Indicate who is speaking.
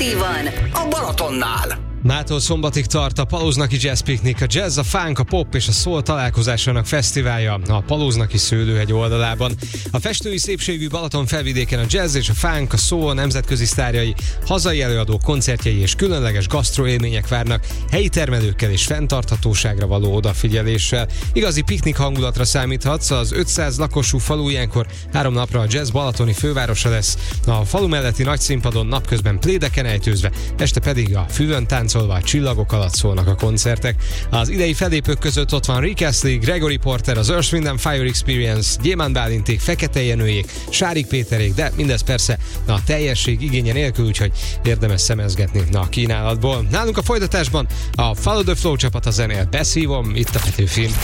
Speaker 1: Exkluzívan a Balatonnál.
Speaker 2: Mától szombatig tart a Palóznaki Jazz Picnic, a jazz, a funk, a pop és a soul találkozásának fesztiválja a Palóznaki Szőlőhegy oldalában. A festői szépségű Balaton felvidéken a jazz és a funk, a soul nemzetközi sztárjai, hazai előadók koncertjei és különleges gasztroélmények várnak helyi termelőkkel és fenntarthatóságra való odafigyeléssel. Igazi piknik hangulatra számíthatsz, az 500 lakosú falu ilyenkor 3 napra a jazz balatoni fővárosa lesz. A falu melletti nagy színpadon napközben plédeken ejtőzve, este pedig a füvön táncolva a csillagok alatt szólnak a koncertek. Az idei fellépők között ott van Rick Astley, Gregory Porter, az Earth, Wind & Fire Experience, Gyémánt Bálinték, Fekete Jenőjék, Sárik Péterék, de mindez persze a teljesség igénye nélkül, úgyhogy érdemes szemezgetni a kínálatból. Nálunk a folytatásban a Follow the Flow csapat a zenél. Beszívom itt a Petőfin.